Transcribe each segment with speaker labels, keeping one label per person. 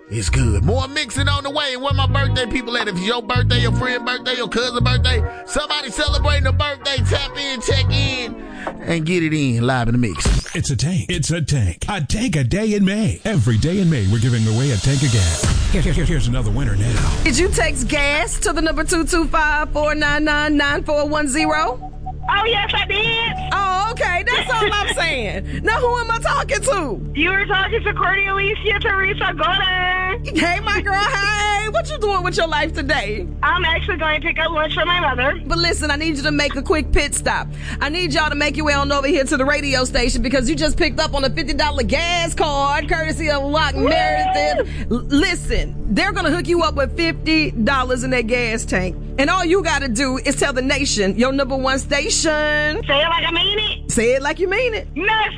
Speaker 1: It's good. More mixing on the way. And where my birthday people at? If it's your birthday, your friend birthday, your cousin birthday, somebody celebrating a birthday, tap in, check in, and get it in live in the mix.
Speaker 2: It's a tank. It's a tank. A tank a day in May. Every day in May, we're giving away a tank of gas. Here's another winner now.
Speaker 3: Did you text gas to the number 225-499-9410?
Speaker 4: Oh, yes, I did.
Speaker 3: Oh, okay. That's all I'm saying. Now, who am I talking to?
Speaker 4: You were talking to Courtney Alicia Teresa Golden.
Speaker 3: Hey, my girl. Hey, what you doing with your life today?
Speaker 4: I'm actually going to pick up lunch for my mother.
Speaker 3: But listen, I need you to make a quick pit stop. I need y'all to make your way on over here to the radio station because you just picked up on a $50 gas card courtesy of Lock Meredith. Listen, they're going to hook you up with $50 in their gas tank. And all you got to do is tell the nation, your number one station. Say
Speaker 4: it like I mean it.
Speaker 3: Say it like you mean it.
Speaker 4: Next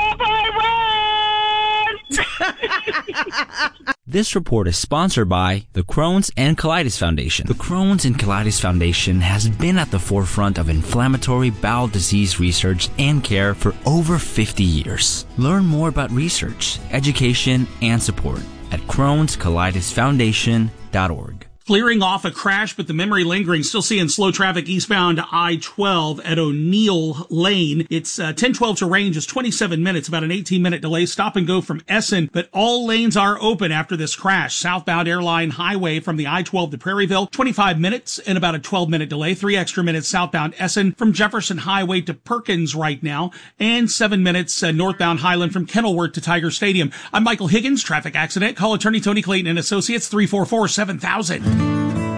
Speaker 4: 94.1.
Speaker 5: This report is sponsored by the Crohn's and Colitis Foundation. The Crohn's and Colitis Foundation has been at the forefront of inflammatory bowel disease research and care for over 50 years. Learn more about research, education, and support at Crohn'sColitisFoundation.org.
Speaker 6: Clearing off a crash, but the memory lingering. Still seeing slow traffic eastbound I-12 at O'Neill Lane. It's 10-12 to range is 27 minutes, about an 18-minute delay. Stop and go from Essen, but all lanes are open after this crash. Southbound Airline Highway from the I-12 to Prairieville, 25 minutes and about a 12-minute delay. 3 extra minutes southbound Essen from Jefferson Highway to Perkins right now, and 7 minutes northbound Highland from Kenilworth to Tiger Stadium. I'm Michael Higgins. Traffic accident. Call attorney Tony Clayton and Associates 344-7000.